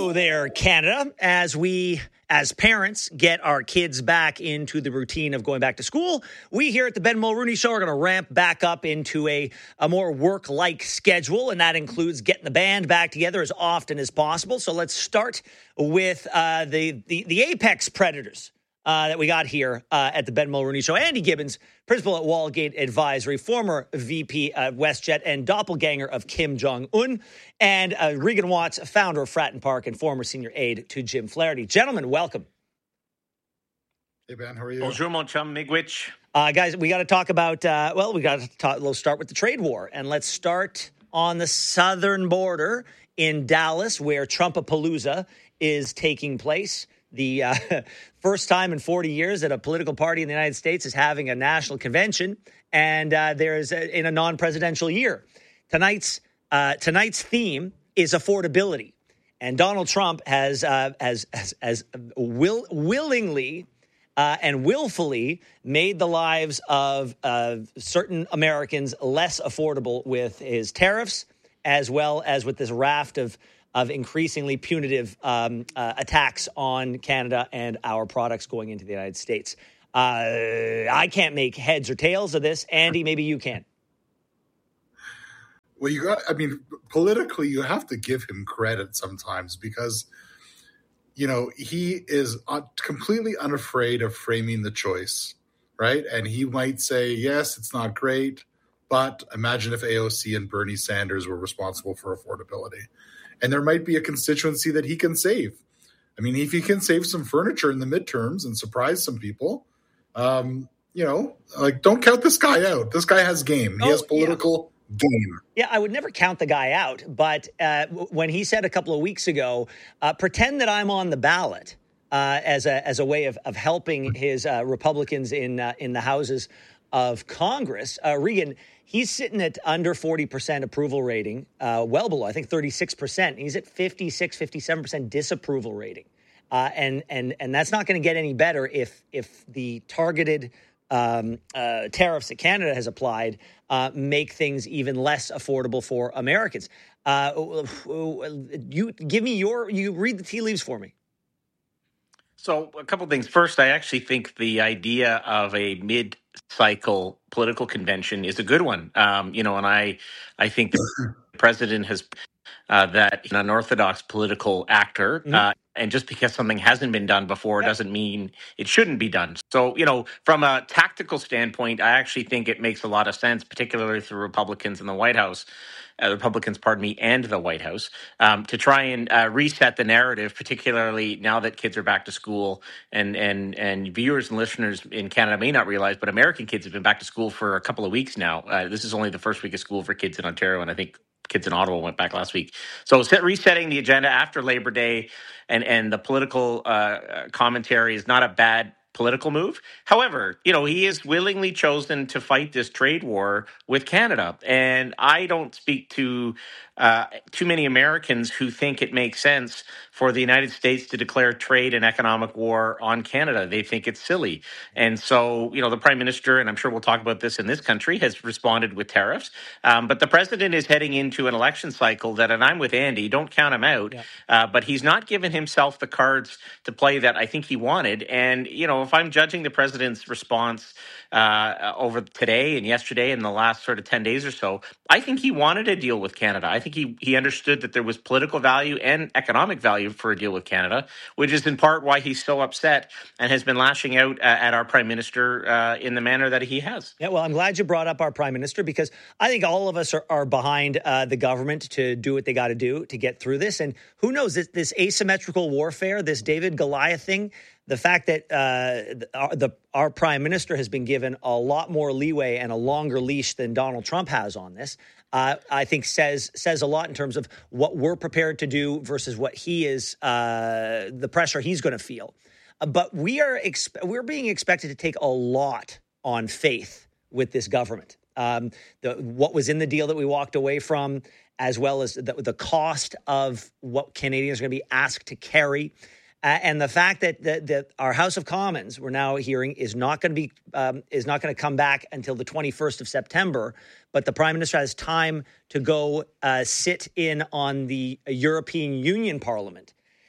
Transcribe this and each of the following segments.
Hello there, Canada. As parents, get our kids back into the routine of going back to school, we here at the Ben Mulroney Show are going to ramp back up into a more work-like schedule, and that includes getting the band back together as often as possible. So let's start with the apex predators that we got here at the Ben Mulroney Show. Andy Gibbons, principal at Wallgate Advisory, former VP at WestJet and doppelganger of Kim Jong-un, and Regan Watts, founder of Fratton Park and former senior aide to Jim Flaherty. Gentlemen, welcome. Hey, Ben, how are you? Bonjour, mon chum, Migwich. Guys, we got to talk about, let's start with the trade war. And let's start on the southern border in Dallas, where Trumpapalooza is taking place. The first time in 40 years that a political party in the United States is having a national convention, and there's in a non-presidential year. Tonight's theme is affordability, and Donald Trump has willingly and willfully made the lives of certain Americans less affordable with his tariffs, as well as with this raft of increasingly punitive attacks on Canada and our products going into the United States. I can't make heads or tails of this. Andy, maybe you can. Well, politically, you have to give him credit sometimes because, he is completely unafraid of framing the choice, right? And he might say, yes, it's not great, but imagine if AOC and Bernie Sanders were responsible for affordability. And there might be a constituency that he can save. I mean, if he can save some furniture in the midterms and surprise some people, don't count this guy out. This guy has game. He has political game. Yeah, I would never count the guy out. But when he said a couple of weeks ago, pretend that I'm on the ballot as a way of helping his Republicans in the houses of Congress, Regan, he's sitting at under 40% approval rating, well below, I think 36%. He's at 56, 57% disapproval rating. And that's not going to get any better if the targeted tariffs that Canada has applied make things even less affordable for Americans. You read the tea leaves for me. So a couple things. First, I actually think the idea of a mid-cycle political convention is a good one. And I think the president has that an unorthodox political actor. And just because something hasn't been done before doesn't mean it shouldn't be done. So, from a tactical standpoint, I actually think it makes a lot of sense, particularly for Republicans in the White House, and the White House, to try and reset the narrative, particularly now that kids are back to school. And viewers and listeners in Canada may not realize, but American kids have been back to school for a couple of weeks now. This is only the first week of school for kids in Ontario, and I think kids in Ottawa went back last week. So resetting the agenda after Labor Day and the political commentary is not a bad political move. However, he has willingly chosen to fight this trade war with Canada. And I don't speak to too many Americans who think it makes sense for the United States to declare trade and economic war on Canada. They think it's silly. And so, the Prime Minister, and I'm sure we'll talk about this in this country, has responded with tariffs. But the President is heading into an election cycle that, and I'm with Andy, don't count him out, but he's not given himself the cards to play that I think he wanted. And, if I'm judging the President's response over today and yesterday and the last sort of 10 days or so, I think he wanted a deal with Canada. I think he understood that there was political value and economic value for a deal with Canada, which is in part why he's so upset and has been lashing out at our Prime Minister in the manner that he has. Yeah, well, I'm glad you brought up our Prime Minister because I think all of us are behind the government to do what they got to do to get through this. And who knows, this asymmetrical warfare, this David Goliath thing, the fact that our Prime Minister has been given a lot more leeway and a longer leash than Donald Trump has on this, I think says a lot in terms of what we're prepared to do versus what he is, the pressure he's going to feel. But we're being expected to take a lot on faith with this government. What was in the deal that we walked away from, as well as the cost of what Canadians are going to be asked to carry. And the fact that our House of Commons, we're now hearing, is not going to come back until the 21st of September, but the Prime Minister has time to go sit in on the European Union Parliament.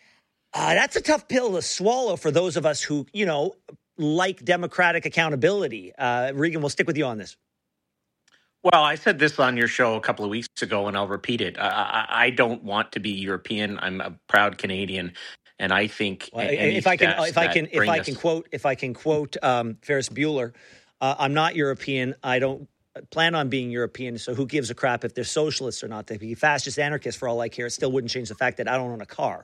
That's a tough pill to swallow for those of us who, like democratic accountability. Regan, we'll stick with you on this. Well, I said this on your show a couple of weeks ago, and I'll repeat it. I don't want to be European. I'm a proud Canadian, and I think if I can quote Ferris Bueller, I'm not European. I don't plan on being European. So who gives a crap if they're socialists or not? They be fascist anarchists for all I care. It still wouldn't change the fact that I don't own a car.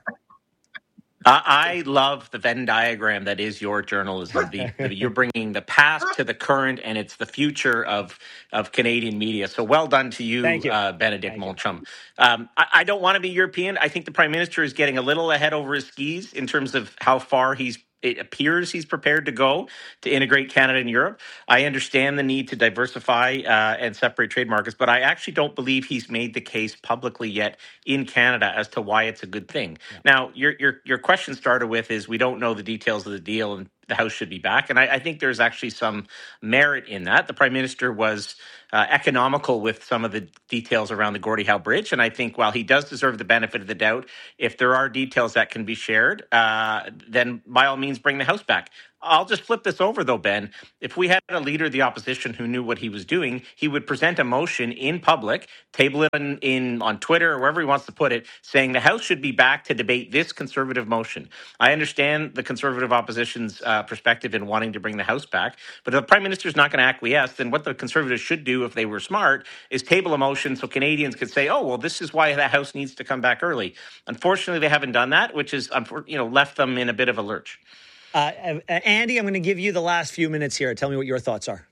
I love the Venn diagram that is your journalism. You're bringing the past to the current, and it's the future of Canadian media. So well done to you, Benedict Montcalm. I don't want to be European. I think the Prime Minister is getting a little ahead over his skis in terms of how far it appears he's prepared to go to integrate Canada and Europe. I understand the need to diversify and separate trade markets, but I actually don't believe he's made the case publicly yet in Canada as to why it's a good thing. Yeah. Now, your question started with is we don't know the details of the deal and the House should be back. And I think there's actually some merit in that. The Prime Minister was economical with some of the details around the Gordie Howe Bridge. And I think while he does deserve the benefit of the doubt, if there are details that can be shared, then by all means, bring the House back. I'll just flip this over, though, Ben. If we had a leader of the opposition who knew what he was doing, he would present a motion in public, table it on Twitter or wherever he wants to put it, saying the House should be back to debate this Conservative motion. I understand the Conservative opposition's perspective in wanting to bring the House back, but if the Prime Minister is not going to acquiesce, then what the Conservatives should do if they were smart is table a motion so Canadians could say, oh, well, this is why the House needs to come back early. Unfortunately, they haven't done that, which is left them in a bit of a lurch. Andy, I'm going to give you the last few minutes here. Tell me what your thoughts are.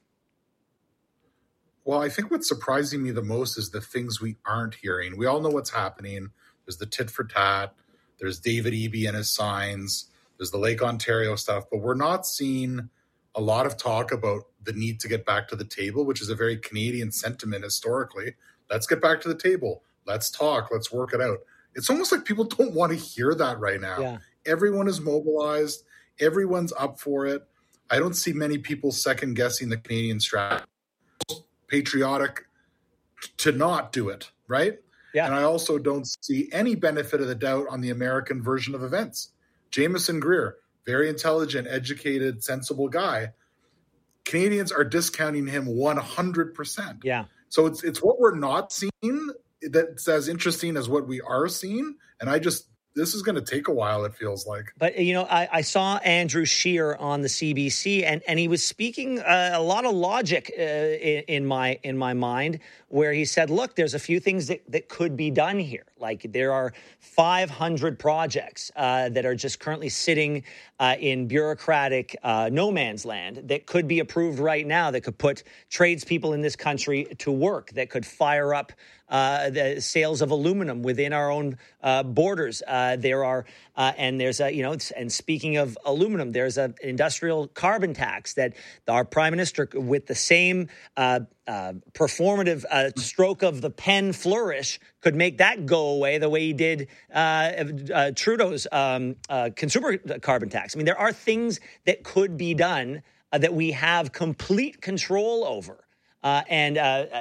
Well, I think what's surprising me the most is the things we aren't hearing. We all know what's happening. There's the tit for tat. There's David Eby and his signs. There's the Lake Ontario stuff. But we're not seeing a lot of talk about the need to get back to the table, which is a very Canadian sentiment historically. Let's get back to the table. Let's talk. Let's work it out. It's almost like people don't want to hear that right now. Yeah. Everyone is mobilized. Everyone's up for it. I don't see many people second-guessing the Canadian strategy. Patriotic to not do it, right? Yeah. And I also don't see any benefit of the doubt on the American version of events. Jameson Greer, very intelligent, educated, sensible guy. Canadians are discounting him 100%. Yeah. So it's what we're not seeing that's as interesting as what we are seeing. And this is going to take a while, it feels like. But, I saw Andrew Scheer on the CBC, and he was speaking a lot of logic in my mind, where he said, look, there's a few things that could be done here. Like there are 500 projects that are just currently sitting in bureaucratic no man's land that could be approved right now, that could put tradespeople in this country to work, that could fire up the sales of aluminum within our own borders. There are, and there's and speaking of aluminum, there's an industrial carbon tax that our Prime Minister, with the same performative stroke of the pen flourish, could make that go away the way he did Trudeau's consumer carbon tax. I mean, there are things that could be done that we have complete control over, and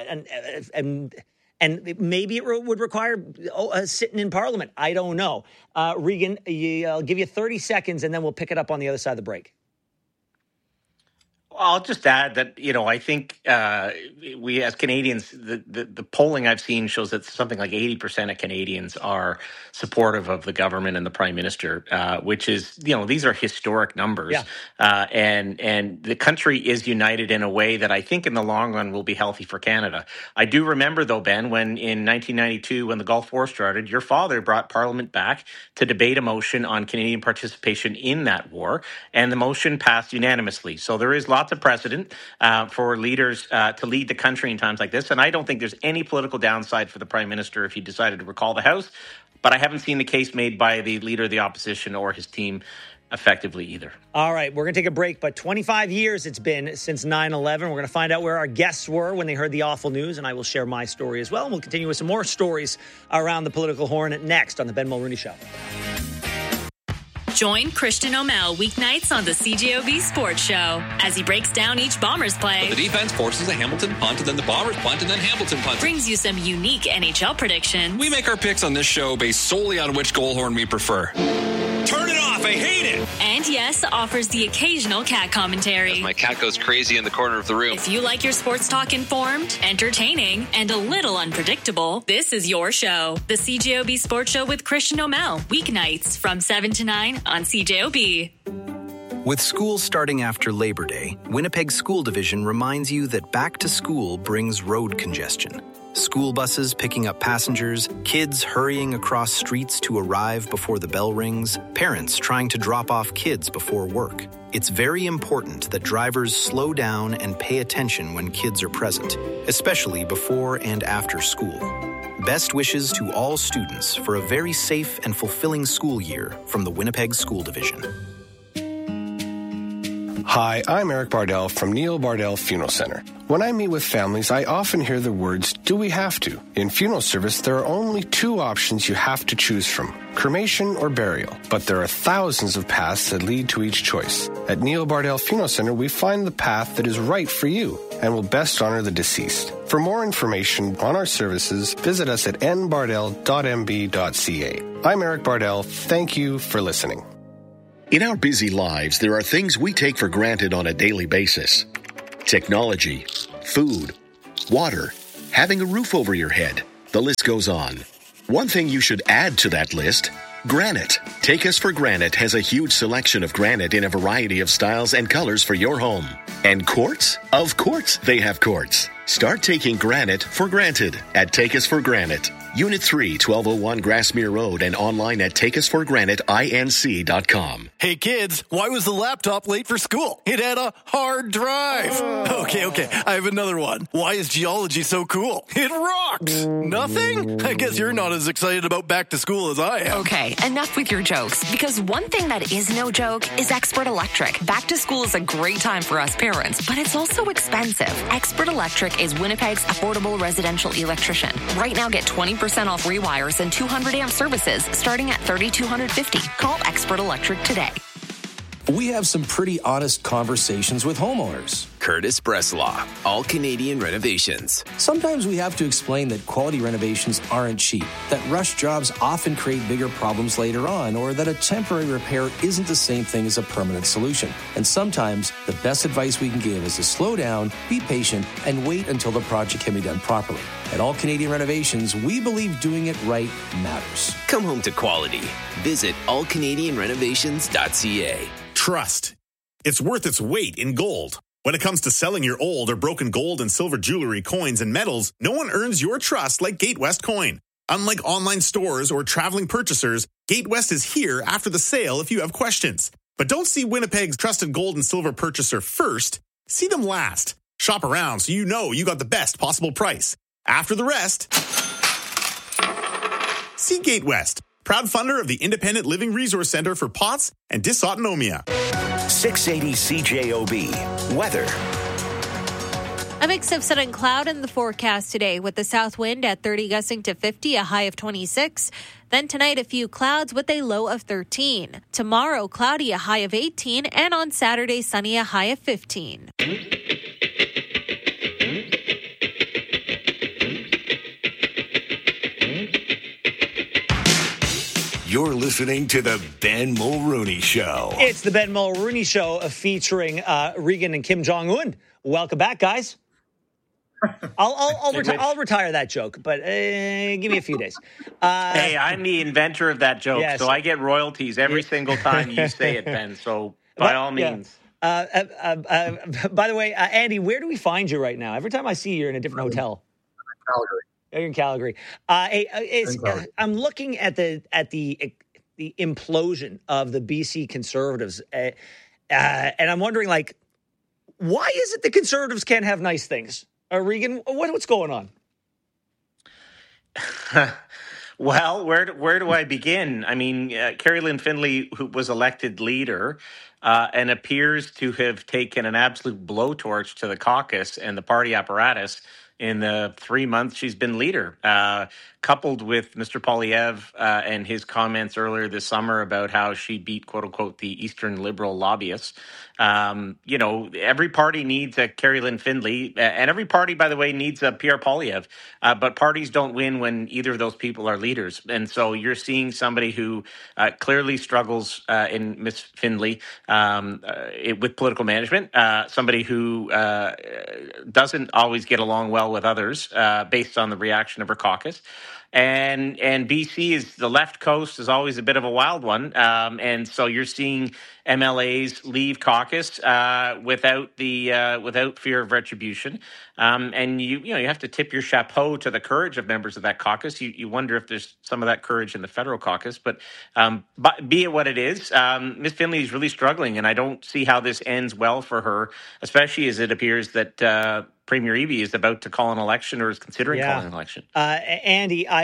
maybe it would require sitting in Parliament. I don't know. Regan, I'll give you 30 seconds, and then we'll pick it up on the other side of the break. I'll just add that, I think we as Canadians, the polling I've seen shows that something like 80% of Canadians are supportive of the government and the Prime Minister, which is, these are historic numbers. Yeah. And the country is united in a way that I think in the long run will be healthy for Canada. I do remember, though, Ben, when in 1992, when the Gulf War started, your father brought Parliament back to debate a motion on Canadian participation in that war, and the motion passed unanimously. So there is lots of precedent for leaders to lead the country in times like this. And I don't think there's any political downside for the Prime Minister if he decided to recall the House. But I haven't seen the case made by the leader of the opposition or his team effectively either. All right, we're going to take a break. But 25 years it's been since 9/11. We're going to find out where our guests were when they heard the awful news. And I will share my story as well. And we'll continue with some more stories around the political horn next on the Ben Mulroney Show. Join Christian O'Mell weeknights on the CJOB Sports Show as he breaks down each Bombers play. The defense forces a Hamilton punt, and then the Bombers punt, and then Hamilton punt. Brings you some unique NHL predictions. We make our picks on this show based solely on which goal horn we prefer. Turn laugh. I hate it. And yes, offers the occasional cat commentary. My cat goes crazy in the corner of the room. If you like your sports talk informed, entertaining, and a little unpredictable, this is your show. The CJOB Sports Show with Christian O'Mell. Weeknights from 7 to 9 on CJOB. With school starting after Labor Day, Winnipeg School Division reminds you that back to school brings road congestion. School buses picking up passengers, kids hurrying across streets to arrive before the bell rings, parents trying to drop off kids before work. It's very important that drivers slow down and pay attention when kids are present, especially before and after school. Best wishes to all students for a very safe and fulfilling school year from the Winnipeg School Division. Hi, I'm Eric Bardell from Neil Bardell Funeral Center. When I meet with families, I often hear the words, do we have to? In funeral service, there are only two options you have to choose from, cremation or burial. But there are thousands of paths that lead to each choice. At Neil Bardell Funeral Center, we find the path that is right for you and will best honor the deceased. For more information on our services, visit us at nbardell.mb.ca. I'm Eric Bardell. Thank you for listening. In our busy lives, there are things we take for granted on a daily basis. Technology, food, water, having a roof over your head. The list goes on. One thing you should add to that list, granite. Take Us for Granite has a huge selection of granite in a variety of styles and colors for your home. And quartz? Of course they have quartz. Start taking granite for granted at Take Us for Granite. Unit 3, 1201 Grassmere Road, and online at takeusforgranitinc.com. Hey kids, why was the laptop late for school? It had a hard drive. Okay, I have another one. Why is geology so cool? It rocks. Nothing? I guess you're not as excited about back to school as I am. Okay, enough with your jokes, because one thing that is no joke is Expert Electric. Back to school is a great time for us parents, but it's also expensive. Expert Electric is Winnipeg's affordable residential electrician. Right now, get 20% off rewires and 200 amp services starting at $3,250. Call Expert Electric today. We have some pretty honest conversations with homeowners. Curtis Breslaw, All Canadian Renovations. Sometimes we have to explain that quality renovations aren't cheap, that rush jobs often create bigger problems later on, or that a temporary repair isn't the same thing as a permanent solution. And sometimes the best advice we can give is to slow down, be patient, and wait until the project can be done properly. At All Canadian Renovations, we believe doing it right matters. Come home to quality. Visit allcanadianrenovations.ca. Trust. It's worth its weight in gold. When it comes to selling your old or broken gold and silver jewelry, coins, and medals, no one earns your trust like Gatewest Coin. Unlike online stores or traveling purchasers, Gatewest is here after the sale if you have questions. But don't see Winnipeg's trusted gold and silver purchaser first. See them last. Shop around so you know you got the best possible price. After the rest, see Gatewest, proud funder of the Independent Living Resource Center for POTS and Dysautonomia. 680 CJOB. Weather. A mix of sun and cloud in the forecast today, with the south wind at 30 gusting to 50, a high of 26. Then tonight, a few clouds with a low of 13. Tomorrow, cloudy, a high of 18. And on Saturday, sunny, a high of 15. You're listening to the Ben Mulrooney Show. It's the Ben Mulrooney Show featuring Regan and Kim Jong-un. Welcome back, guys. I'll retire that joke, but give me a few days. Hey, I'm the inventor of that joke, yes. So I get royalties every single time you say it, Ben. So by all means. By the way, Andy, where do we find you right now? Every time I see you, you're in a different hotel. Calgary. You're in Calgary. I'm looking at the implosion of the BC Conservatives, and I'm wondering, like, why is it the Conservatives can't have nice things? Regan, what's going on? Well, where do I begin? I mean, Carrie Lynn Findlay, who was elected leader, and appears to have taken an absolute blowtorch to the caucus and the party apparatus in the 3 months she's been leader, coupled with Mr. Poilievre and his comments earlier this summer about how she beat, quote unquote, the Eastern Liberal lobbyists. Every party needs a Carrie Lynn Findlay, and every party, by the way, needs a Pierre Poilievre. But parties don't win when either of those people are leaders. And so you're seeing somebody who clearly struggles in Miss Findlay with political management, somebody who doesn't always get along well with others based on the reaction of her caucus. And BC is the left coast is always a bit of a wild one, and so you're seeing MLAs leave caucus without fear of retribution, and you have to tip your chapeau to the courage of members of that caucus. You wonder if there's some of that courage in the federal caucus, but be it what it is, Ms. Findlay is really struggling, and I don't see how this ends well for her, especially as it appears that Premier Eby is about to call an election or is considering calling an election. Andy, I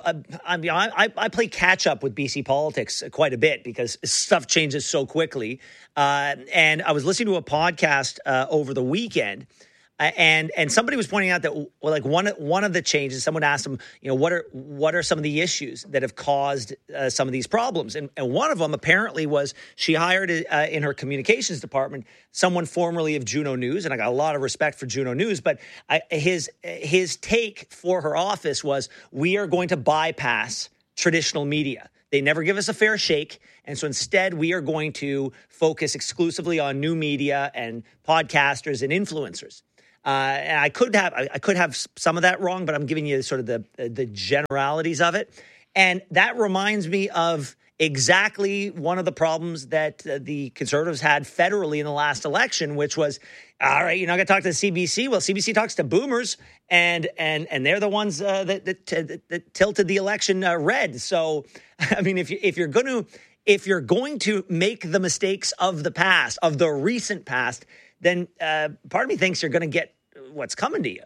play catch up with BC politics quite a bit because stuff changes so quickly. And I was listening to a podcast over the weekend. And somebody was pointing out that one of the changes, someone asked them, what are some of the issues that have caused some of these problems? And one of them apparently was she hired in her communications department someone formerly of Juno News, and I got a lot of respect for Juno News, but his take for her office was, we are going to bypass traditional media. They never give us a fair shake. And so instead, we are going to focus exclusively on new media and podcasters and influencers. And I could have some of that wrong, but I'm giving you sort of the generalities of it. And that reminds me of exactly one of the problems that the Conservatives had federally in the last election, which was, all right, you're not going to talk to the CBC. Well, CBC talks to boomers, and they're the ones that tilted the election red. So, I mean, if you're going to make the mistakes of the past, of the recent past, then part of me thinks you're going to get what's coming to you.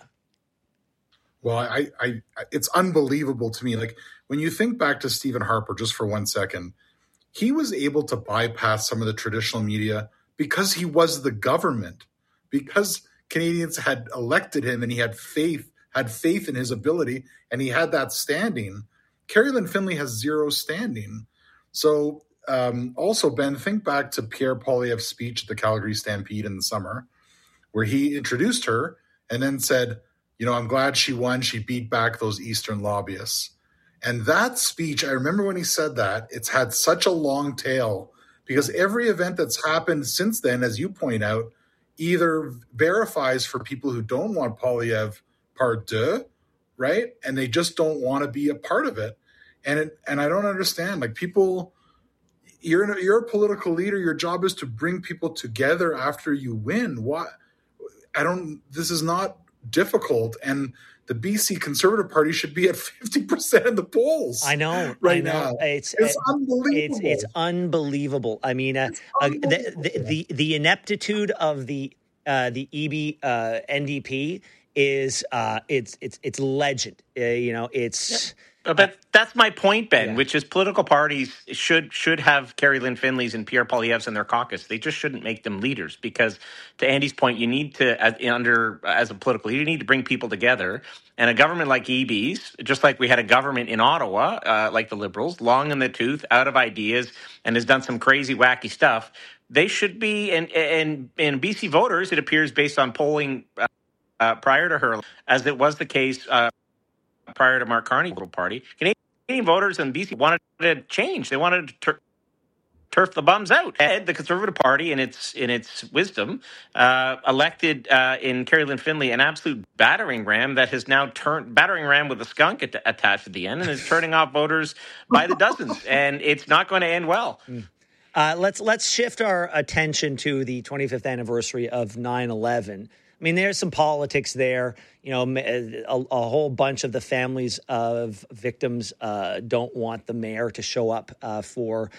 Well, I it's unbelievable to me. Like, when you think back to Stephen Harper just for 1 second, he was able to bypass some of the traditional media because he was the government, because Canadians had elected him and he had faith in his ability, and he had that standing. Carrie Lynn Findlay has zero standing. So also, Ben, think back to Pierre Poilievre's speech at the Calgary Stampede in the summer, where he introduced her and then said, I'm glad she won. She beat back those Eastern lobbyists. And that speech, I remember when he said that, it's had such a long tail because every event that's happened since then, as you point out, either verifies for people who don't want Poilievre part deux, right? And they just don't want to be a part of it. And I don't understand. Like, people, you're a political leader. Your job is to bring people together after you win. This is not difficult. And the BC Conservative Party should be at 50% in the polls. I know. Now. It's unbelievable. It's unbelievable. I mean, the ineptitude of the Eby NDP is it's legend. But that's my point, Ben, which is political parties should have Carrie Lynn Findlay's and Pierre Poilievre's in their caucus. They just shouldn't make them leaders because, to Andy's point, you need to, as a political leader, you need to bring people together. And a government like Eby's, just like we had a government in Ottawa, like the Liberals, long in the tooth, out of ideas, and has done some crazy, wacky stuff, they should be, and BC voters, it appears based on polling prior to her, as it was the case prior to Mark Carney's little party, Canadian voters in BC wanted to change. They wanted to turf the bums out. And the Conservative Party, in its wisdom, elected in Carrie Lynn Findlay an absolute battering ram that has now turned battering ram with a skunk attached at the end and is turning off voters by the dozens. And it's not going to end well. Let's shift our attention to the 25th anniversary of 9/11. I mean, there's some politics there. A whole bunch of the families of victims don't want the mayor to show up for,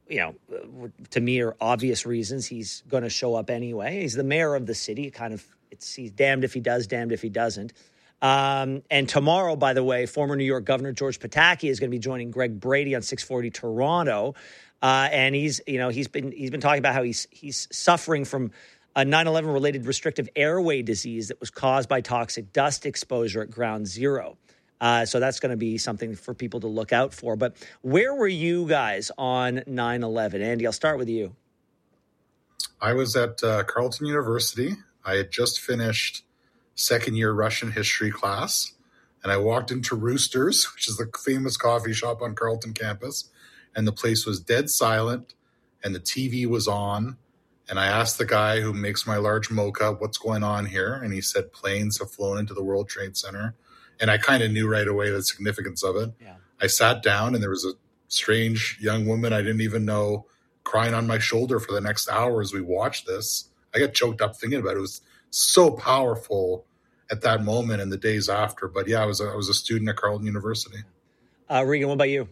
to me, are obvious reasons. He's going to show up anyway. He's the mayor of the city. He's damned if he does, damned if he doesn't. And tomorrow, by the way, former New York Governor George Pataki is going to be joining Greg Brady on 640 Toronto. And he's been talking about how he's suffering from a 9/11 related restrictive airway disease that was caused by toxic dust exposure at Ground Zero. So that's going to be something for people to look out for. But where were you guys on 9/11? Andy, I'll start with you. I was at Carleton University. I had just finished second-year Russian history class, and I walked into Roosters, which is the famous coffee shop on Carleton campus, and the place was dead silent, and the TV was on, and I asked the guy who makes my large mocha, what's going on here? And he said, planes have flown into the World Trade Center. And I kind of knew right away the significance of it. Yeah. I sat down, and there was a strange young woman I didn't even know crying on my shoulder for the next hour as we watched this. I got choked up thinking about it. It was so powerful at that moment and the days after. But yeah, I was a student at Carleton University. Regan, what about you?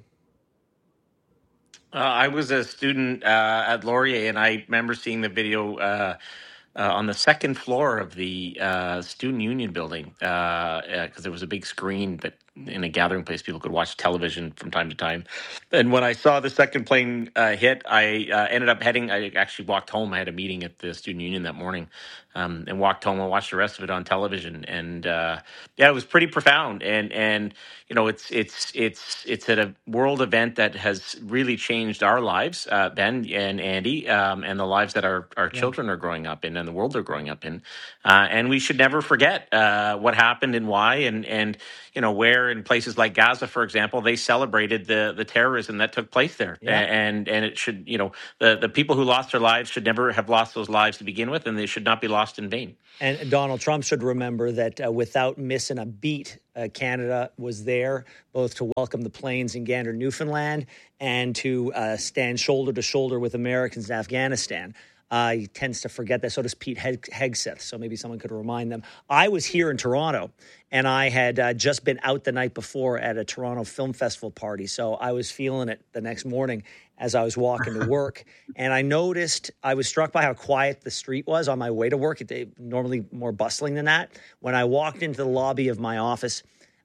I was a student at Laurier, and I remember seeing the video on the second floor of the Student Union building because there was a big screen that in a gathering place people could watch television from time to time. And when I saw the second plane hit, I ended up heading. I actually walked home. I had a meeting at the Student Union that morning, and walked home and watched the rest of it on television. And yeah, it was pretty profound. And you know, it's at a world event that has really changed our lives, Ben and Andy, and the lives that our children are growing up in and the world they're growing up in. And we should never forget what happened and why, and you know, where in places like Gaza, for example, they celebrated the terrorism that took place there. Yeah. And it should, you know, the people who lost their lives should never have lost those lives to begin with, and they should not be lost in vain. And Donald Trump should remember that without missing a beat, Canada was there both to welcome the planes in Gander, Newfoundland, and to stand shoulder to shoulder with Americans in Afghanistan. He tends to forget that. So does Pete Hegseth. So maybe someone could remind them. I was here in Toronto, and I had just been out the night before at a Toronto Film Festival party. So I was feeling it the next morning as I was walking to work. And I was struck by how quiet the street was on my way to work. It's normally more bustling than that. When I walked into the lobby of my office,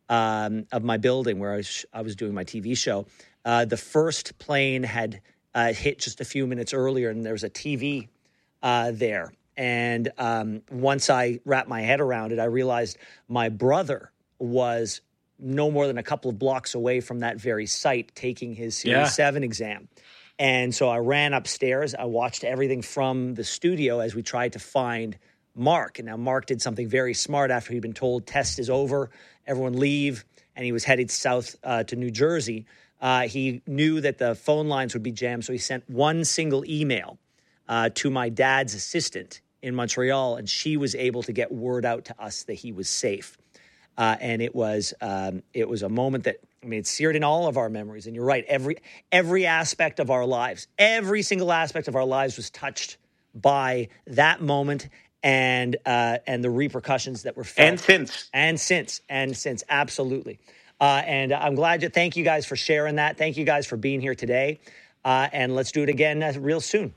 of my building where I was doing my TV show, the first plane had hit just a few minutes earlier, and there was a TV there. And once I wrapped my head around it, I realized my brother was no more than a couple of blocks away from that very site taking his Series 7 exam. And so I ran upstairs. I watched everything from the studio as we tried to find Mark. And now Mark did something very smart after he'd been told test is over, everyone leave, and he was headed south to New Jersey. He knew that the phone lines would be jammed, so he sent one single email to my dad's assistant in Montreal, and she was able to get word out to us that he was safe. And it was a moment that, I mean, it's seared in all of our memories. And you're right, every aspect of our lives, every single aspect of our lives was touched by that moment and the repercussions that were felt. And since, absolutely. And I'm glad to thank you guys for sharing that. Thank you guys for being here today. And let's do it again real soon.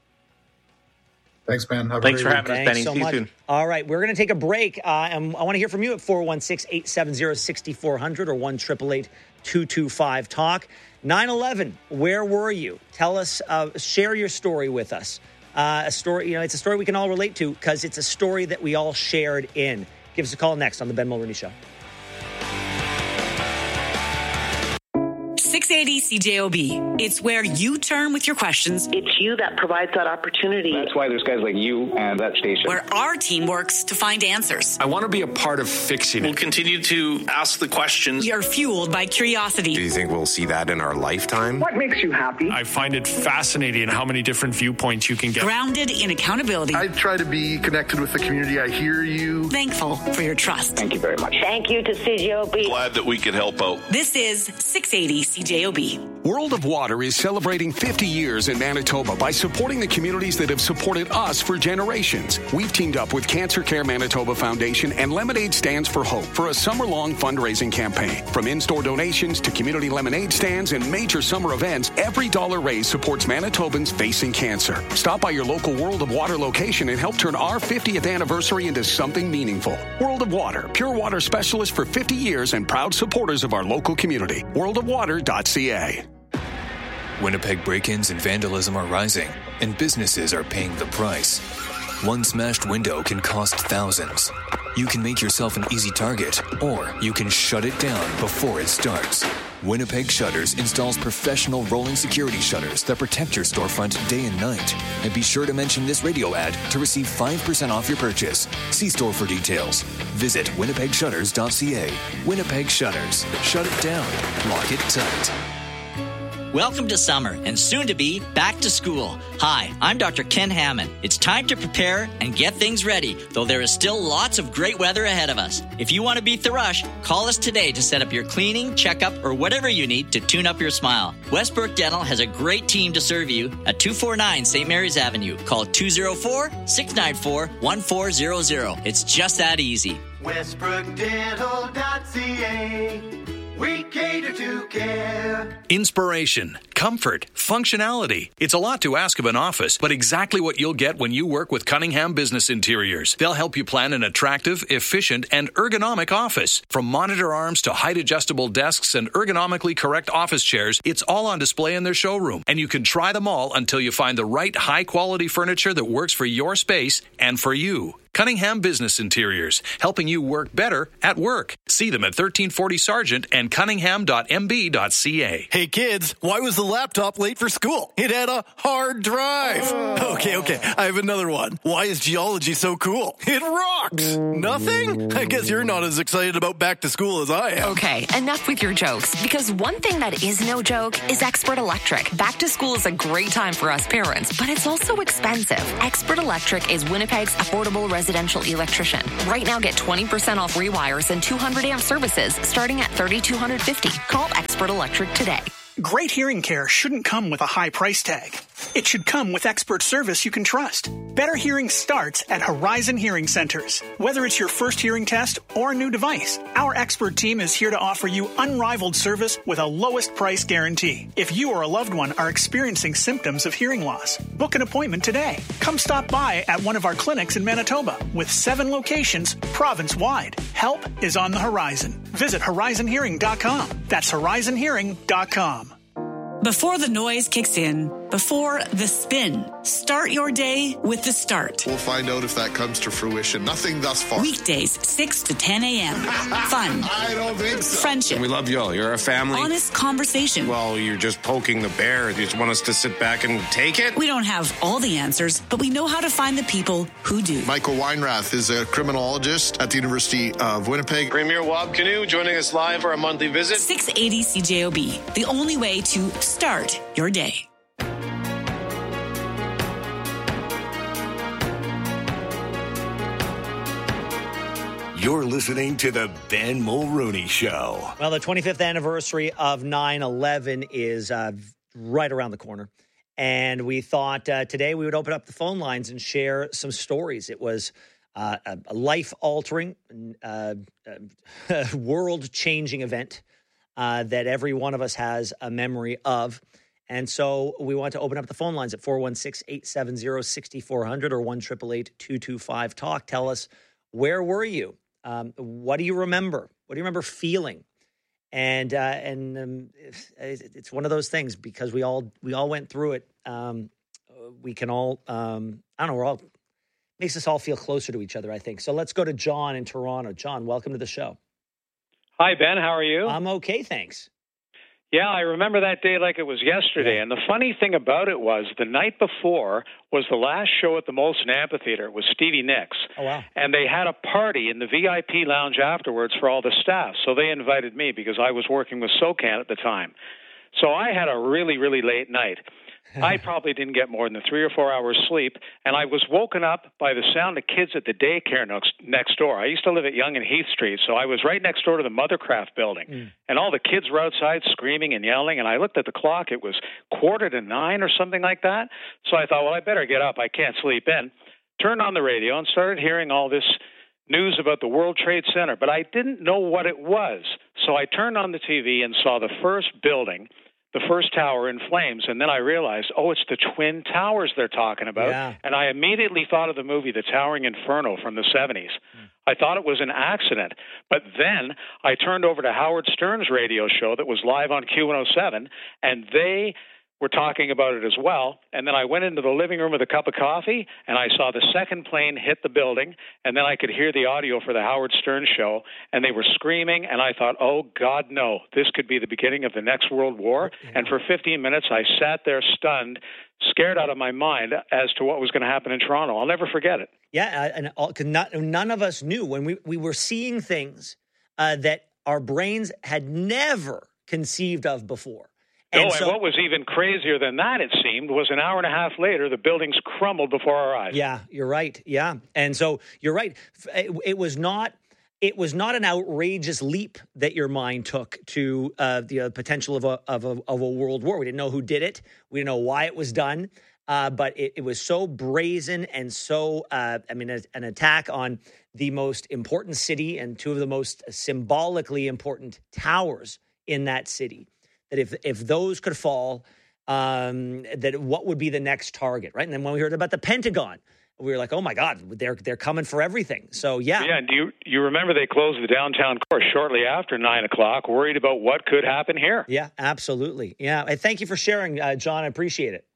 Thanks, man. Thanks for having us, Benny. So See you much. soon. All right, we're going to take a break. And I want to hear from you at 416-870-6400 or 1-888-225-TALK. 9/11, where were you? Tell us, share your story with us. A story, you know, it's a story we can all relate to because it's a story that we all shared in. Give us a call next on the Ben Mulroney Show. 680 CJOB. It's where you turn with your questions. It's you that provides that opportunity. That's why there's guys like you and that station. Where our team works to find answers. I want to be a part of fixing it. We'll continue to ask the questions. You're fueled by curiosity. Do you think we'll see that in our lifetime? What makes you happy? I find it fascinating how many different viewpoints you can get. Grounded in accountability. I try to be connected with the community. I hear you. Thankful for your trust. Thank you very much. Thank you to CJOB. Glad that we could help out. This is 680 CJOB. World of Water is celebrating 50 years in Manitoba by supporting the communities that have supported us for generations. We've teamed up with Cancer Care Manitoba Foundation and Lemonade Stands for Hope for a summer-long fundraising campaign. From in-store donations to community lemonade stands and major summer events, every dollar raised supports Manitobans facing cancer. Stop by your local World of Water location and help turn our 50th anniversary into something meaningful. World of Water, pure water specialist for 50 years and proud supporters of our local community. worldofwater.ca. Winnipeg break-ins and vandalism are rising, and businesses are paying the price. One smashed window can cost thousands. You can make yourself an easy target, or you can shut it down before it starts. Winnipeg Shutters installs professional rolling security shutters that protect your storefront day and night. And be sure to mention this radio ad to receive 5% off your purchase. See store for details. Visit winnipegshutters.ca. Winnipeg Shutters. Shut it down. Lock it tight. Welcome to summer and soon to be back to school. Hi, I'm Dr. Ken Hammond. It's time to prepare and get things ready, though there is still lots of great weather ahead of us. If you want to beat the rush, call us today to set up your cleaning, checkup, or whatever you need to tune up your smile. Westbrook Dental has a great team to serve you at 249 St. Mary's Avenue. Call 204-694-1400. It's just that easy. WestbrookDental.ca. We cater to care. Inspiration, comfort, functionality. It's a lot to ask of an office, but exactly what you'll get when you work with Cunningham Business Interiors. They'll help you plan an attractive, efficient, and ergonomic office. From monitor arms to height-adjustable desks and ergonomically correct office chairs, it's all on display in their showroom, and you can try them all until you find the right high-quality furniture that works for your space and for you. Cunningham Business Interiors, helping you work better at work. See them at 1340 Sargent and cunningham.mb.ca. Hey kids, why was the laptop late for school? It had a hard drive. Okay, I have another one. Why is geology so cool? It rocks. Nothing? I guess you're not as excited about back to school as I am. Okay, enough with your jokes, because one thing that is no joke is Expert Electric. Back to school is a great time for us parents, but it's also expensive. Expert Electric is Winnipeg's affordable residential electrician. Right now, get 20% off rewires and 200 amp services starting at $3,250. Call Expert Electric today. Great hearing care shouldn't come with a high price tag. It should come with expert service you can trust. Better hearing starts at Horizon Hearing Centers. Whether it's your first hearing test or a new device, our expert team is here to offer you unrivaled service with a lowest price guarantee. If you or a loved one are experiencing symptoms of hearing loss, book an appointment today. Come stop by at one of our clinics in Manitoba with 7 locations province-wide. Help is on the horizon. Visit horizonhearing.com. That's horizonhearing.com. Before the noise kicks in, before the spin, start your day with The Start. We'll find out if that comes to fruition. Nothing thus far. Weekdays, 6 to 10 a.m. Fun. I don't think so. Friendship. We love you all. You're a family. Honest conversation. Well, you're just poking the bear. You just want us to sit back and take it? We don't have all the answers, but we know how to find the people who do. Michael Weinrath is a criminologist at the University of Winnipeg. Premier Wab Canoe joining us live for a monthly visit. 680 CJOB, the only way to start your day. You're listening to the Ben Mulrooney Show. Well, the 25th anniversary of 9/11 is right around the corner. And we thought today we would open up the phone lines and share some stories. It was a life-altering, world-changing event that every one of us has a memory of. And so we want to open up the phone lines at 416-870-6400 or 1-888-225-TALK. Tell us, where were you? What do you remember? What do you remember feeling? And it's one of those things, because we all went through it. We can all, I don't know, makes us all feel closer to each other, I think. So let's go to John in Toronto. John, welcome to the show. Hi, Ben. How are you? I'm okay, thanks. Yeah, I remember that day like it was yesterday. And the funny thing about it was the night before was the last show at the Molson Amphitheater. It was Stevie Nicks. Oh, wow. And they had a party in the VIP lounge afterwards for all the staff. So they invited me because I was working with SOCAN at the time. So I had a really, really late night. I probably didn't get more than 3 or 4 hours sleep, and I was woken up by the sound of kids at the daycare next door. I used to live at Yonge and Heath Street, so I was right next door to the Mothercraft building, and all the kids were outside screaming and yelling, and I looked at the clock. It was 8:45 or something like that, so I thought, well, I better get up. I can't sleep in. Turned on the radio and started hearing all this news about the World Trade Center, but I didn't know what it was, so I turned on the TV and saw the first building, the first tower in flames, and then I realized, oh, it's the Twin Towers they're talking about. Yeah. And I immediately thought of the movie The Towering Inferno from the 70s. I thought it was an accident, but then I turned over to Howard Stern's radio show that was live on Q107, and they were talking about it as well. And then I went into the living room with a cup of coffee, and I saw the second plane hit the building, and then I could hear the audio for the Howard Stern show, and they were screaming, and I thought, oh, God, no, this could be the beginning of the next World War. And for 15 minutes, I sat there stunned, scared out of my mind as to what was going to happen in Toronto. I'll never forget it. Yeah, and none of us knew when we were seeing things that our brains had never conceived of before. And what was even crazier than that, it seemed, was an hour and a half later, the buildings crumbled before our eyes. Yeah, you're right. Yeah. And so you're right. It was not an outrageous leap that your mind took to the potential of a world war. We didn't know who did it. We didn't know why it was done. But it was so brazen and so, an attack on the most important city and two of the most symbolically important towers in that city, that if those could fall, that what would be the next target, right? And then when we heard about the Pentagon, we were like, oh my God, they're coming for everything. So yeah. Yeah, and do you remember they closed the downtown core shortly after 9 o'clock, worried about what could happen here? Yeah, absolutely. Yeah, and thank you for sharing, John. I appreciate it.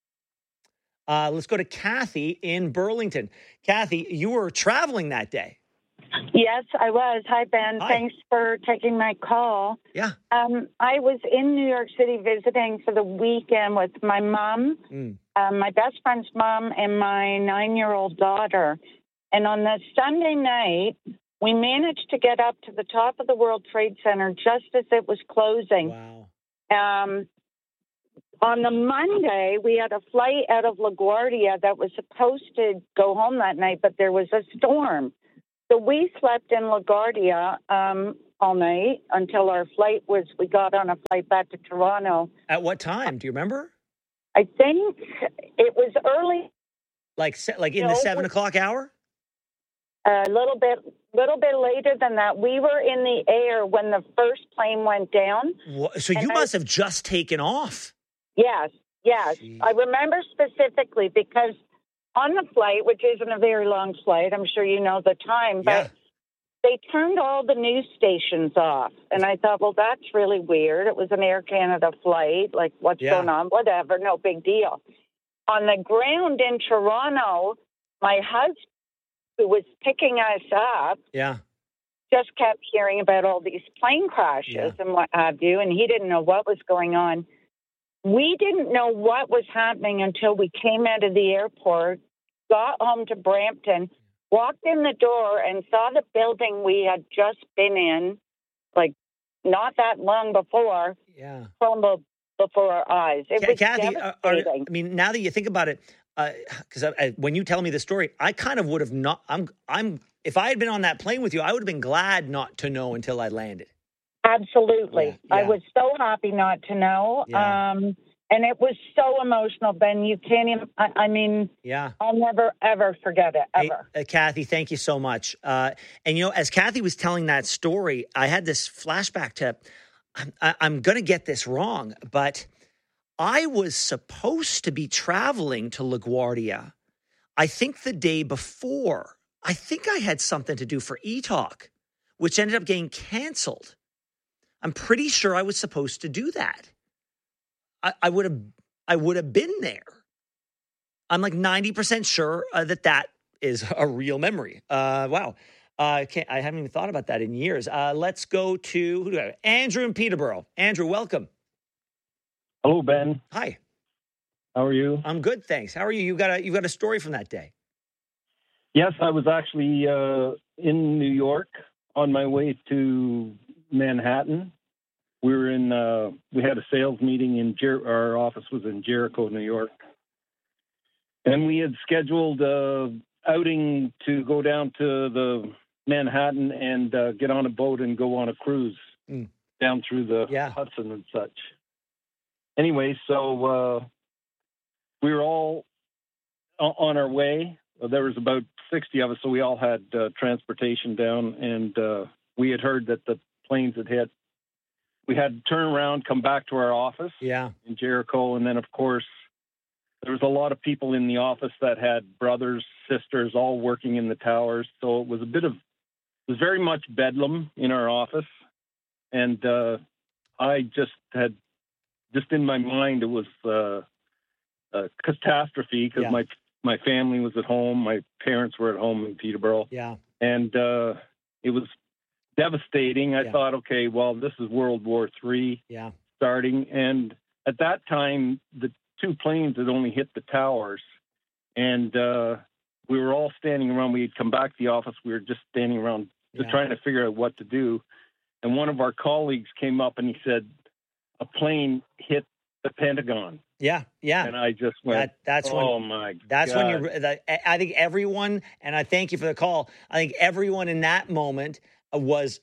Let's go to Kathy in Burlington. Kathy, you were traveling that day. Yes, I was. Hi, Ben. Hi. Thanks for taking my call. Yeah. I was in New York City visiting for the weekend with my mom, my best friend's mom, and my 9-year-old daughter. And on the Sunday night, we managed to get up to the top of the World Trade Center just as it was closing. Wow. On the Monday, we had a flight out of LaGuardia that was supposed to go home that night, but there was a storm. So we slept in LaGuardia all night until we got on a flight back to Toronto. At what time? Do you remember? I think it was early. Like in the 7 o'clock hour? A little bit later than that. We were in the air when the first plane went down. So you must have just taken off. Yes. Jeez. I remember specifically because on the flight, which isn't a very long flight, I'm sure you know the time, but they turned all the news stations off. And I thought, well, that's really weird. It was an Air Canada flight. Like, what's going on? Whatever, no big deal. On the ground in Toronto, my husband, who was picking us up, just kept hearing about all these plane crashes and what have you, and he didn't know what was going on. We didn't know what was happening until we came out of the airport, got home to Brampton, walked in the door, and saw the building we had just been in, like not that long before, crumble before our eyes. It was Kathy, devastating. now that you think about it, because when you tell me the story, I kind of would have not. If I had been on that plane with you, I would have been glad not to know until I landed. Absolutely. I was so happy not to know. And it was so emotional, Ben. You can't even, I'll never, ever forget it, ever. Hey, Kathy, thank you so much. And, as Kathy was telling that story, I had this flashback to, I'm going to get this wrong, but I was supposed to be traveling to LaGuardia, I think the day before. I think I had something to do for eTalk, which ended up getting canceled. I'm pretty sure I was supposed to do that. I would have been there. I'm like 90% sure that is a real memory. Wow. I haven't even thought about that in years. Let's go to Andrew in Peterborough. Andrew, welcome. Hello, Ben. Hi. How are you? I'm good, thanks. How are you? You got a story from that day? Yes, I was actually in New York on my way to Manhattan. We were we had a sales meeting our office was in Jericho, New York. And we had scheduled outing to go down to the Manhattan and get on a boat and go on a cruise down through the Hudson and such. Anyway, so we were all on our way. There was about 60 of us, so we all had transportation down, and we had heard that the planes had hit. We had to turn around, come back to our office in Jericho, and then, of course, there was a lot of people in the office that had brothers, sisters, all working in the towers. So it was very much bedlam in our office. And I just had just in my mind, it was a catastrophe because my family was at home. My parents were at home in Peterborough. Yeah. And it was devastating. I thought, okay, well, this is World War III starting. And at that time, the 2 planes had only hit the towers. And we were all standing around. We had come back to the office. We were just standing around just trying to figure out what to do. And one of our colleagues came up and he said, a plane hit the Pentagon. Yeah. And I just went, that's when you're, I think everyone, and I thank you for the call, I think everyone in that moment it was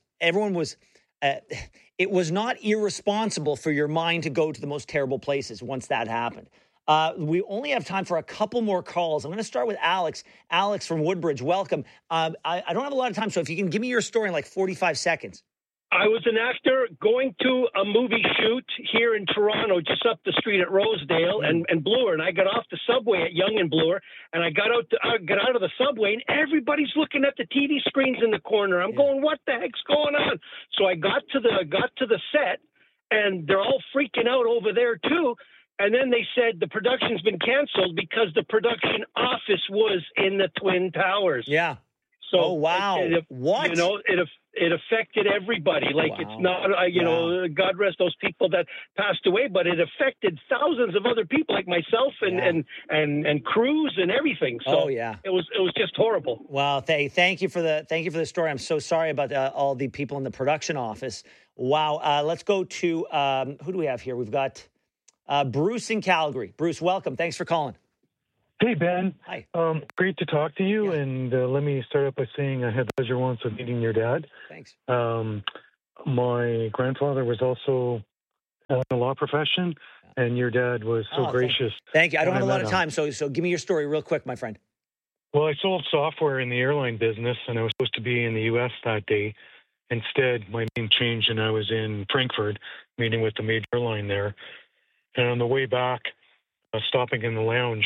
not irresponsible for your mind to go to the most terrible places once that happened. We only have time for a couple more calls. I'm going to start with Alex. Alex from Woodbridge, welcome. I don't have a lot of time, so if you can give me your story in like 45 seconds. I was an actor going to a movie shoot here in Toronto, just up the street at Rosedale and Bloor. And I got off the subway at Yonge and Bloor, and I got out of the subway, and everybody's looking at the TV screens in the corner. I'm going, what the heck's going on? So I got to the set, and they're all freaking out over there too. And then they said the production's been canceled because the production office was in the Twin Towers. Yeah. So wow. What? It affected everybody. Like it's not, God rest those people that passed away, but it affected thousands of other people like myself and crews and everything. So it was just horrible. Wow. Thank you for the story. I'm so sorry about all the people in the production office. Wow. Let's go to who do we have here? We've got Bruce in Calgary. Bruce, welcome. Thanks for calling. Hey, Ben. Hi. Great to talk to you. Yeah. And let me start out by saying I had the pleasure once of meeting your dad. Thanks. My grandfather was also in the law profession, and your dad was so gracious. Thank you. I don't have a lot of time, so give me your story real quick, my friend. Well, I sold software in the airline business, and I was supposed to be in the U.S. that day. Instead, my name changed, and I was in Frankfurt meeting with the major airline there. And on the way back, stopping in the lounge,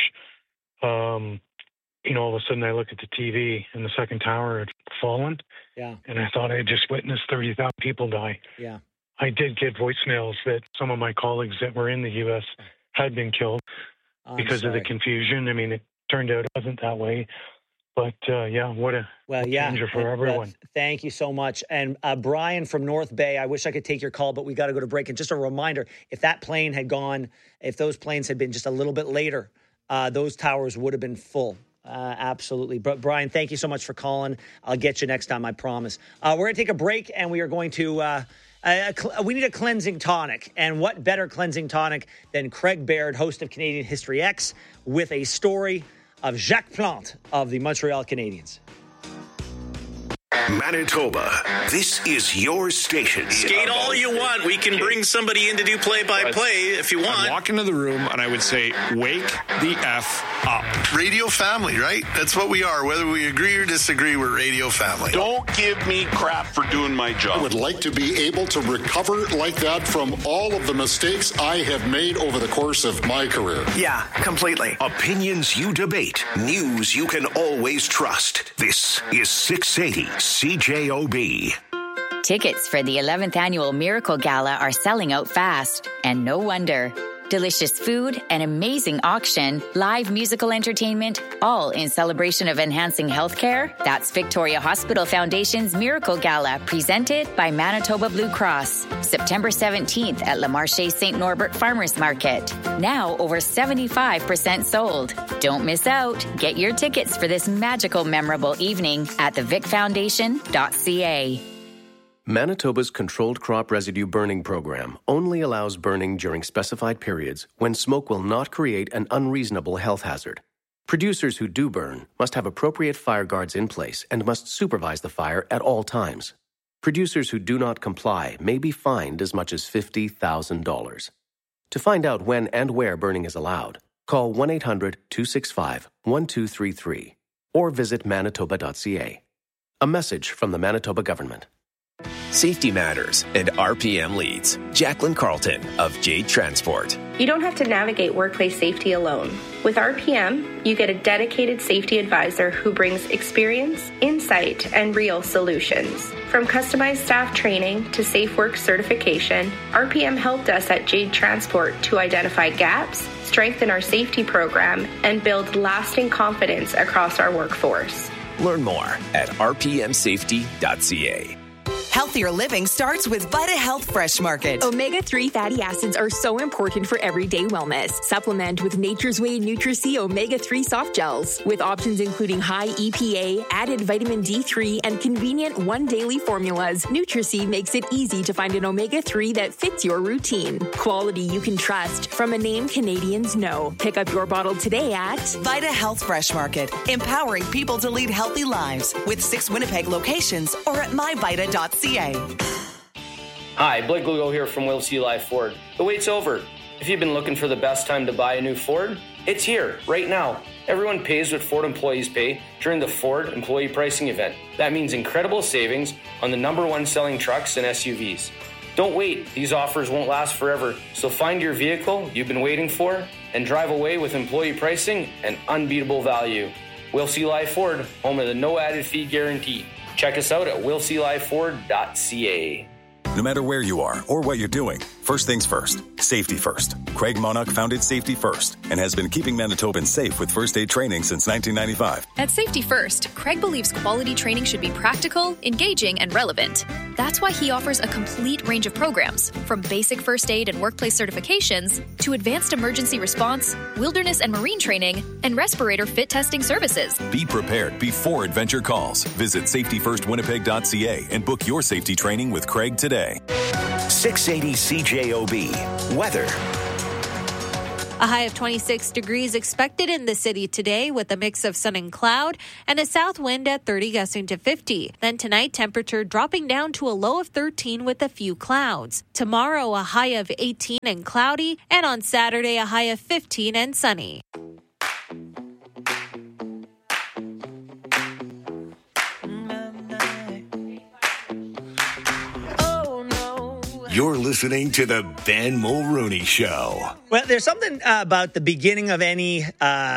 all of a sudden I look at the TV and the second tower had fallen. Yeah. And I thought I had just witnessed 30,000 people die. Yeah. I did get voicemails that some of my colleagues that were in the U.S. had been killed because of the confusion. I mean, it turned out it wasn't that way. But, what a changer for everyone. Thank you so much. And Brian from North Bay, I wish I could take your call, but we got to go to break. And just a reminder, if those planes had been just a little bit later, those towers would have been full. Absolutely. But Brian, thank you so much for calling. I'll get you next time, I promise. We're going to take a break, and we are going to we need a cleansing tonic. And what better cleansing tonic than Craig Baird, host of Canadian History X, with a story of Jacques Plante of the Montreal Canadiens. Manitoba, this is your station. Skate all you want. We can bring somebody in to do play-by-play if you want. I'd walk into the room and I would say, wake the F up. Radio family, right? That's what we are. Whether we agree or disagree, we're radio family. Don't give me crap for doing my job. I would like to be able to recover like that from all of the mistakes I have made over the course of my career. Yeah, completely. Opinions you debate. News you can always trust. This is 680 CJOB. Tickets for the 11th annual Miracle Gala are selling out fast, and no wonder. Delicious food, an amazing auction, live musical entertainment, all in celebration of enhancing healthcare. That's Victoria Hospital Foundation's Miracle Gala, presented by Manitoba Blue Cross. September 17th at Le Marché St. Norbert Farmers Market. Now over 75% sold. Don't miss out. Get your tickets for this magical, memorable evening at thevicfoundation.ca. Manitoba's Controlled Crop Residue Burning Program only allows burning during specified periods when smoke will not create an unreasonable health hazard. Producers who do burn must have appropriate fire guards in place and must supervise the fire at all times. Producers who do not comply may be fined as much as $50,000. To find out when and where burning is allowed, call 1-800-265-1233 or visit manitoba.ca. A message from the Manitoba government. Safety matters, and RPM leads. Jacqueline Carlton of Jade Transport. You don't have to navigate workplace safety alone. With RPM, you get a dedicated safety advisor who brings experience, insight, and real solutions. From customized staff training to safe work certification, RPM helped us at Jade Transport to identify gaps, strengthen our safety program, and build lasting confidence across our workforce. Learn more at rpmsafety.ca. Healthier living starts with Vita Health Fresh Market. Omega-3 fatty acids are so important for everyday wellness. Supplement with Nature's Way Nutri-C Omega-3 soft gels with options including high EPA, added vitamin D3, and convenient one daily formulas. Nutri-C makes it easy to find an Omega-3 that fits your routine. Quality you can trust from a name Canadians know. Pick up your bottle today at Vita Health Fresh Market, empowering people to lead healthy lives with 6 Winnipeg locations or at myvita.ca. Hi, Blake Lugo here from Will C. Live Ford. The wait's over. If you've been looking for the best time to buy a new Ford, it's here, right now. Everyone pays what Ford employees pay during the Ford Employee Pricing Event. That means incredible savings on the #1 selling trucks and SUVs. Don't wait. These offers won't last forever. So find your vehicle you've been waiting for and drive away with employee pricing and unbeatable value. Will C. Live Ford, home of the no added fee guarantee. Check us out at willclifeford.ca. No matter where you are or what you're doing, first things first, safety first. Craig Monarch founded Safety First and has been keeping Manitobans safe with first aid training since 1995. At Safety First, Craig believes quality training should be practical, engaging, and relevant. That's why he offers a complete range of programs, from basic first aid and workplace certifications to advanced emergency response, wilderness and marine training, and respirator fit testing services. Be prepared before adventure calls. Visit safetyfirstwinnipeg.ca and book your safety training with Craig today. 680 CJOB. Weather. A high of 26 degrees expected in the city today with a mix of sun and cloud and a south wind at 30 gusting to 50. Then tonight, temperature dropping down to a low of 13 with a few clouds. Tomorrow, a high of 18 and cloudy, and on Saturday, a high of 15 and sunny. You're listening to the Ben Mulrooney Show. Well, there's something about the beginning of any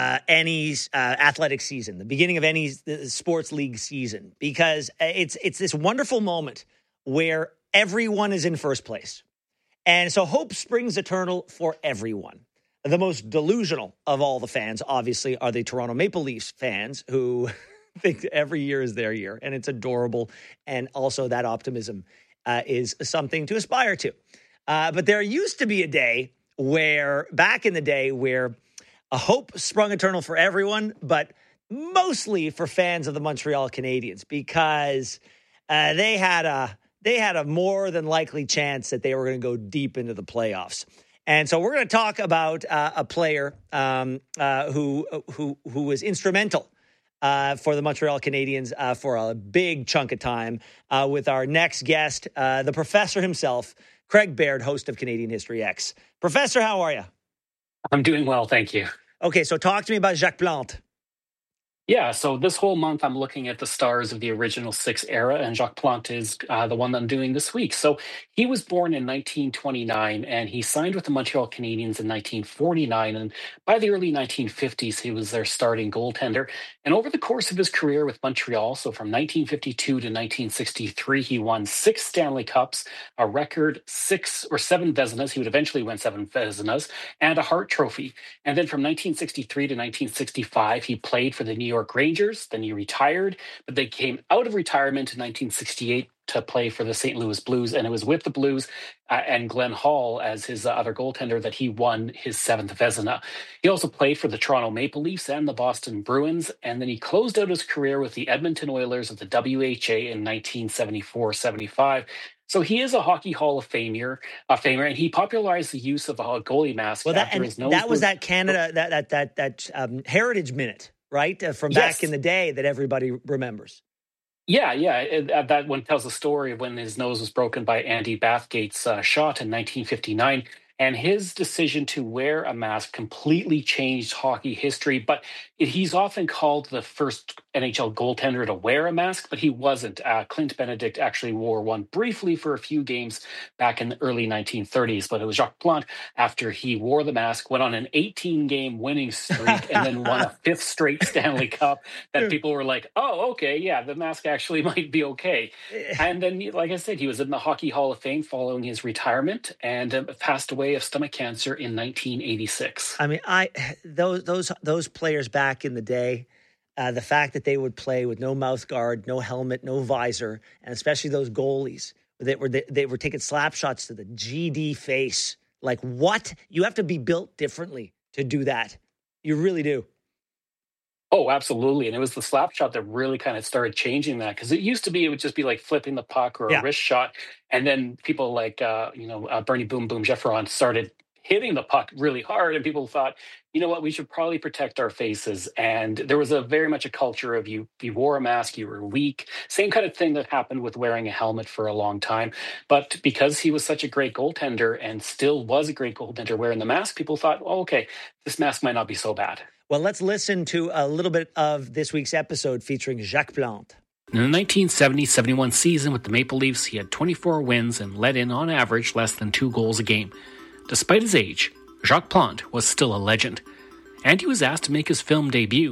athletic season, the beginning of any sports league season, because it's this wonderful moment where everyone is in first place. And so hope springs eternal for everyone. The most delusional of all the fans, obviously, are the Toronto Maple Leafs fans who think every year is their year. And it's adorable. And also that optimism is something to aspire to. But there used to be a day back in the day, where a hope sprung eternal for everyone, but mostly for fans of the Montreal Canadiens, because they had a more than likely chance that they were going to go deep into the playoffs. And so we're going to talk about a player who was instrumental for the Montreal Canadiens for a big chunk of time with our next guest, the professor himself, Craig Baird, host of Canadian History X. Professor, how are you? I'm doing well, thank you. Okay, so talk to me about Jacques Plante. Yeah, so this whole month I'm looking at the stars of the original six era, and Jacques Plante is the one that I'm doing this week. So he was born in 1929, and he signed with the Montreal Canadiens in 1949, and by the early 1950s, he was their starting goaltender. And over the course of his career with Montreal, so from 1952 to 1963, he won 6 Stanley Cups, a record 6 or 7 Vezinas. He would eventually win 7 Vezinas, and a Hart Trophy. And then from 1963 to 1965, he played for the New York Rangers. Then he retired, but they came out of retirement in 1968 to play for the St. Louis Blues, and it was with the Blues and Glenn Hall as his other goaltender that he won his 7th Vezina. He also played for the Toronto Maple Leafs and the Boston Bruins, and then he closed out his career with the Edmonton Oilers of the WHA in 1974-75. So he is a Hockey Hall of Famer, and he popularized the use of a goalie mask. Well, that was that Canada that Heritage Minute, right? From back in the day that everybody remembers. Yeah. That one tells the story of when his nose was broken by Andy Bathgate's shot in 1959. And his decision to wear a mask completely changed hockey history. But he's often called the first NHL goaltender to wear a mask, but he wasn't. Clint Benedict actually wore one briefly for a few games back in the early 1930s, but it was Jacques Plante, after he wore the mask, went on an 18-game winning streak, and then won a fifth straight Stanley Cup, that people were like, oh, okay, yeah, the mask actually might be okay. And then, like I said, he was in the Hockey Hall of Fame following his retirement, and passed away of stomach cancer in 1986. I mean, those players back in the day, the fact that they would play with no mouth guard, no helmet, no visor, and especially those goalies that were taking slap shots to the GD face. Like, what? You have to be built differently to do that. You really do. Oh, absolutely. And it was the slap shot that really kind of started changing that, because it used to be, it would just be like flipping the puck or a wrist shot. And then people like, Bernie Boom Boom Geoffron started hitting the puck really hard. And people thought, you know what, we should probably protect our faces. And there was very much a culture of you wore a mask, you were weak. Same kind of thing that happened with wearing a helmet for a long time. But because he was such a great goaltender and still was a great goaltender wearing the mask, people thought, oh, okay, this mask might not be so bad. Well, let's listen to a little bit of this week's episode featuring Jacques Plante. In the 1970-71 season with the Maple Leafs, he had 24 wins and let in, on average, less than 2 goals a game. Despite his age, Jacques Plante was still a legend, and he was asked to make his film debut.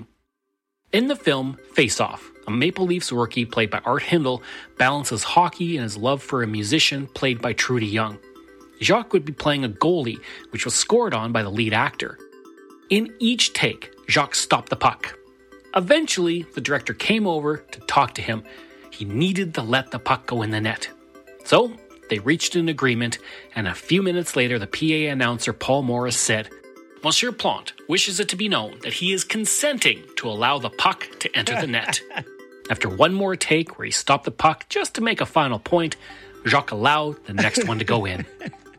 In the film Face Off, a Maple Leafs rookie played by Art Hindle balances hockey and his love for a musician played by Trudy Young. Jacques would be playing a goalie, which was scored on by the lead actor. In each take, Jacques stopped the puck. Eventually, the director came over to talk to him. He needed to let the puck go in the net. So, they reached an agreement, and a few minutes later, the PA announcer Paul Morris said, Monsieur Plante wishes it to be known that he is consenting to allow the puck to enter the net. After one more take where he stopped the puck just to make a final point, Jacques allowed the next one to go in.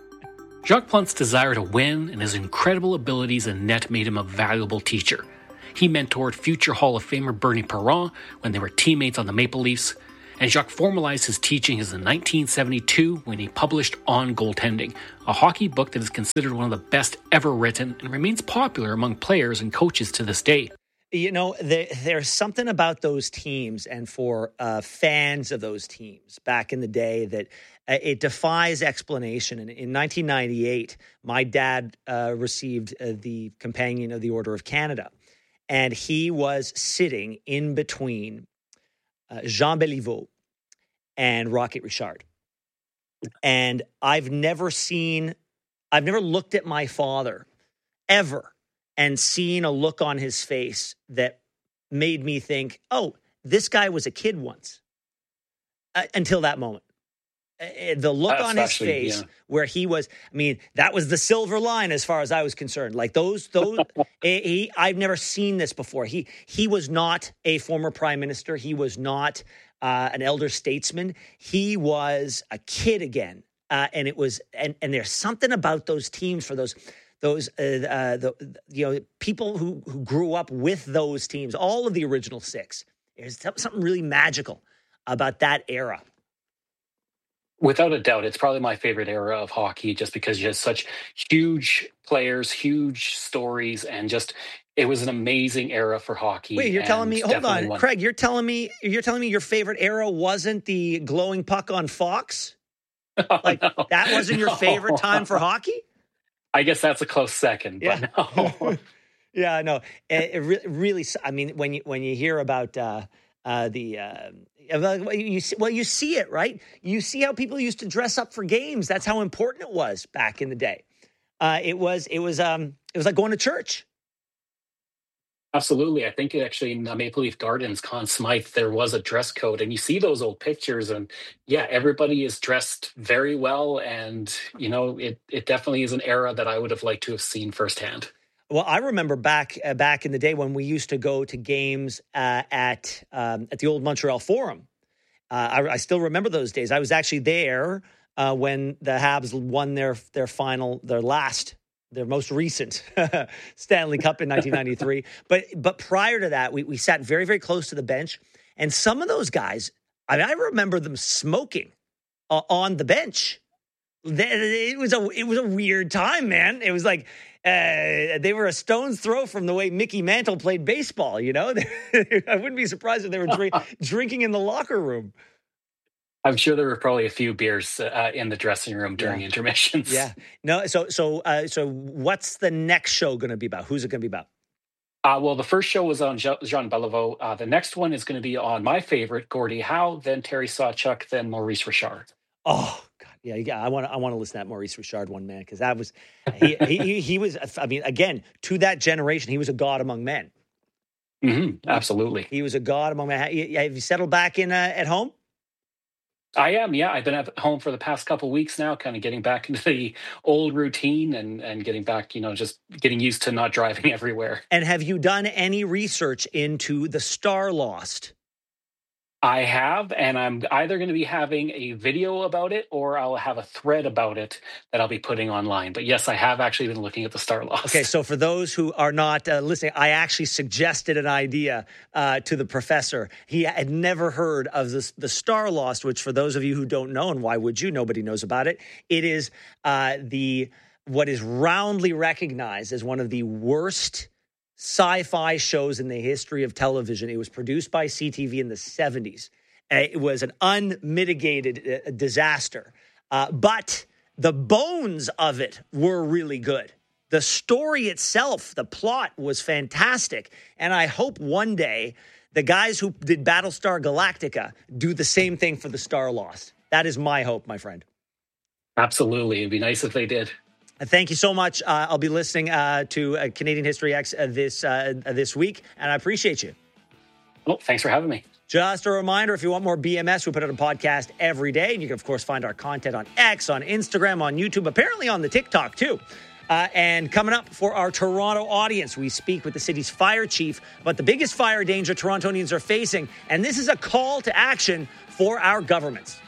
Jacques Plante's desire to win and his incredible abilities in net made him a valuable teacher. He mentored future Hall of Famer Bernie Perron when they were teammates on the Maple Leafs, and Jacques formalized his teachings in 1972 when he published On Goaltending, a hockey book that is considered one of the best ever written and remains popular among players and coaches to this day. You know, there's something about those teams, and for fans of those teams back in the day, that it defies explanation. And in 1998, my dad received the Companion of the Order of Canada, and he was sitting in between Jean Béliveau and Rocket Richard. And I've never looked at my father ever and seen a look on his face that made me think, oh, this guy was a kid once. Until that moment. The look on his face where he was, I mean, that was the silver line as far as I was concerned. Like those I've never seen this before. He was not a former prime minister. He was not an elder statesman. He was a kid again. And it was, and there's something about those teams for those people who grew up with those teams, all of the original 6. There's something really magical about that era. Without a doubt, it's probably my favorite era of hockey, just because you had such huge players, huge stories, and just it was an amazing era for hockey. Wait, you're telling me? Hold on, Craig. You're telling me your favorite era wasn't the glowing puck on Fox? Like that wasn't your favorite time for hockey? I guess that's a close second. But no. Yeah, no. It really. I mean, when you hear about you see it, right? You see how people used to dress up for games. That's how important it was back in the day. It was like going to church. Absolutely. I think actually in Maple Leaf Gardens, Conn Smythe, there was a dress code, and you see those old pictures, and yeah, everybody is dressed very well. And, you know, it definitely is an era that I would have liked to have seen firsthand. Well, I remember back in the day when we used to go to games at the old Montreal Forum. I still remember those days. I was actually there when the Habs won their most recent Stanley Cup in 1993. But prior to that, we sat very, very close to the bench. And some of those guys, I remember them smoking on the bench. It was a weird time, man. It was like they were a stone's throw from the way Mickey Mantle played baseball. You know, I wouldn't be surprised if they were drinking in the locker room. I'm sure there were probably a few beers in the dressing room during intermissions. Yeah. No. So what's the next show going to be about? Who's it going to be about? Well, the first show was on Jean Beliveau. The next one is going to be on my favorite, Gordie Howe, then Terry Sawchuk, then Maurice Richard. Oh God, yeah. I want to listen to that Maurice Richard one, man, because that was he was. I mean, again, to that generation, he was a god among men. Mm-hmm, absolutely, he was a god among men. Have you settled back in at home? I am, yeah. I've been at home for the past couple of weeks now, kind of getting back into the old routine and getting back, just getting used to not driving everywhere. And have you done any research into the Star Lost? I have, and I'm either going to be having a video about it or I'll have a thread about it that I'll be putting online. But yes, I have actually been looking at the Star Lost. Okay, so for those who are not listening, I actually suggested an idea to the professor. He had never heard of the Star Lost, which for those of you who don't know, and why would you? Nobody knows about it. It is what is roundly recognized as one of the worst sci-fi shows in the history of television. It was produced by CTV in the 70s. It was an unmitigated disaster. But the bones of it were really good. The story itself, the plot was fantastic. And I hope one day the guys who did Battlestar Galactica do the same thing for the Star Lost. That is my hope, my friend. Absolutely. It'd be nice if they did. Thank you so much. I'll be listening to Canadian History X this week, and I appreciate you. Well, thanks for having me. Just a reminder, if you want more BMS, we put out a podcast every day. And you can, of course, find our content on X, on Instagram, on YouTube, apparently on the TikTok, too. And coming up for our Toronto audience, we speak with the city's fire chief about the biggest fire danger Torontonians are facing. And this is a call to action for our governments.